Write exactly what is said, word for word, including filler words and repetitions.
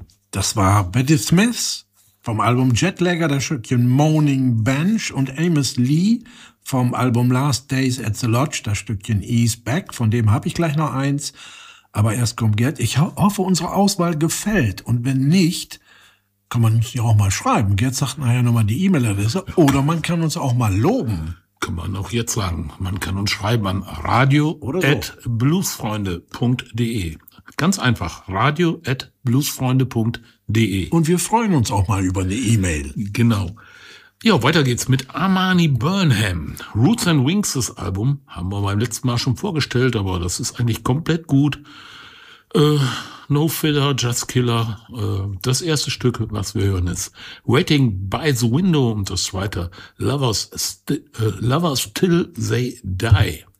Das war Betty Smith vom Album Jetlagger, das Stückchen Moaning Bench, und Amos Lee vom Album Last Days at the Lodge, das Stückchen Ease Back. Von dem habe ich gleich noch eins. Aber erst kommt Gerd. Ich hoffe, unsere Auswahl gefällt. Und wenn nicht, kann man uns ja auch mal schreiben. Gerd sagt nachher nochmal die E-Mail-Adresse. Oder man kann uns auch mal loben. Kann man auch jetzt sagen. Man kann uns schreiben an radio at bluesfreunde punkt de. Ganz einfach. radio at bluesfreunde punkt de. Und wir freuen uns auch mal über eine E-Mail. Genau. Ja, weiter geht's mit Armani Burnham. Roots and Wings, das Album, haben wir beim letzten Mal schon vorgestellt, aber das ist eigentlich komplett gut. Äh, No Filler, Just Killer. Äh, das erste Stück, was wir hören, ist Waiting by the Window, und das zweite Lovers, sti- äh, Lovers Till They Die.